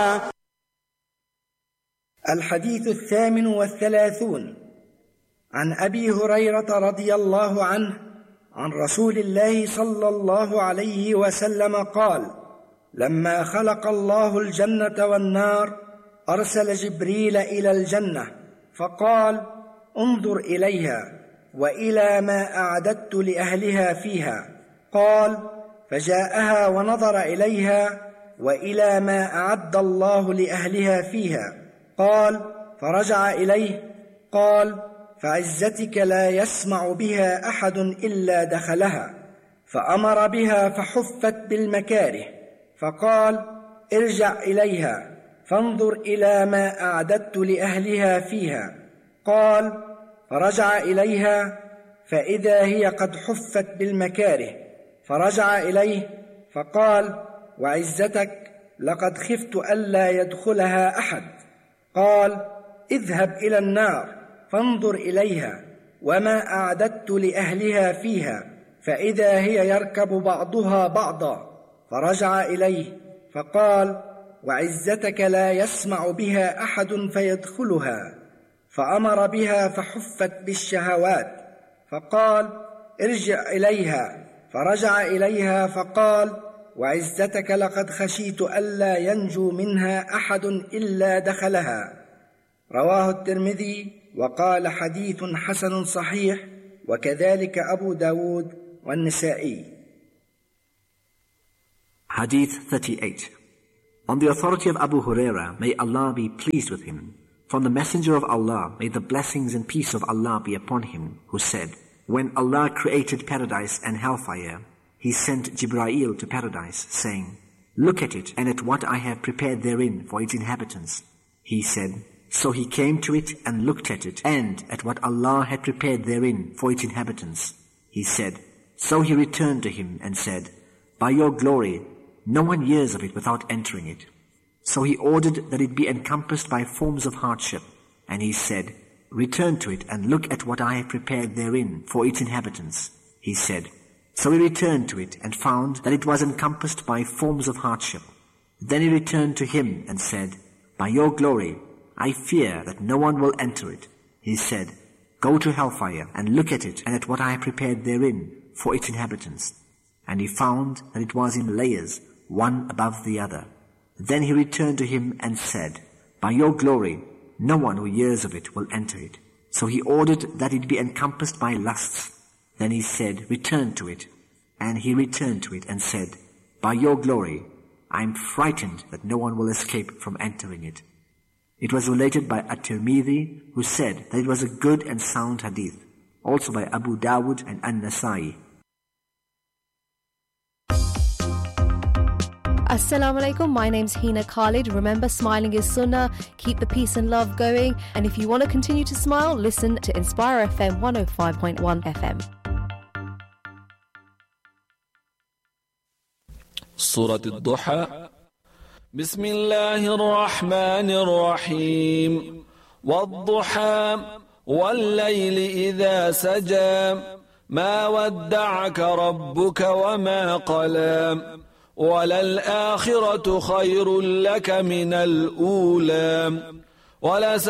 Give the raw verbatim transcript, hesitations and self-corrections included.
الحديث الثامن والثلاثون. عن أبي هريرة رضي الله عنه عن رسول الله صلى الله عليه وسلم قال: لما خلق الله الجنة والنار أرسل جبريل إلى الجنة فقال: انظر إليها وإلى ما أعددت لأهلها فيها. قال: فجاءها ونظر إليها وإلى ما أعد الله لأهلها فيها. قال: فرجع إليه. قال: فعزتك لا يسمع بها أحد إلا دخلها. فأمر بها فحفت بالمكاره. فقال: ارجع إليها فانظر إلى ما أعددت لأهلها فيها. قال: فرجع إليها فإذا هي قد حفت بالمكاره. فرجع إليه فقال: وعزتك لقد خفت ألا يدخلها أحد. قال: اذهب إلى النار فانظر إليها وما أعددت لأهلها فيها فإذا هي يركب بعضها بعضا. فرجع إليه فقال: وعزتك لا يسمع بها أحد فيدخلها. فأمر بها فحفت بالشهوات. فقال: ارجع إليها. فرجع إليها فقال: وعزتك لقد خشيت ألا ينجو منها أحد إلا دخلها. رواه الترمذي وقال: حديث حسن صحيح، وكذلك أبو داود والنسائي. Hadith thirty-eight. On the authority of Abu Huraira, may Allah be pleased with him, from the Messenger of Allah, may the blessings and peace of Allah be upon him, who said, when Allah created paradise and hellfire, He sent Jibreel to paradise, saying, look at it and at what I have prepared therein for its inhabitants. He said, so he came to it and looked at it and at what Allah had prepared therein for its inhabitants. He said, so he returned to him and said, by your glory, no one hears of it without entering it. So he ordered that it be encompassed by forms of hardship. And he said, return to it and look at what I have prepared therein for its inhabitants. He said, so he returned to it and found that it was encompassed by forms of hardship. Then he returned to him and said, by your glory, I fear that no one will enter it. He said, go to hellfire and look at it and at what I have prepared therein for its inhabitants. And he found that it was in layers, one above the other. Then he returned to him and said, by your glory, no one who hears of it will enter it. So he ordered that it be encompassed by lusts. Then he said, return to it. And he returned to it and said, by your glory, I am frightened that no one will escape from entering it. It was related by At-Tirmidhi, who said that it was a good and sound hadith. Also by Abu Dawud and An-Nasai. Assalamu alaikum, my name's Hina Khalid. Remember, smiling is sunnah. Keep the peace and love going. And if you want to continue to smile, listen to Inspire F M one oh five point one F M. Surah Al-Duha. Bismillahir Rahmanir Rahim. Wad-duha wal-layli idha saja. Ma wadda'aka rabbuka wa ma qala. وَلَلْآخِرَةُ خَيْرٌ لَكَ مِنَ الْأُولَى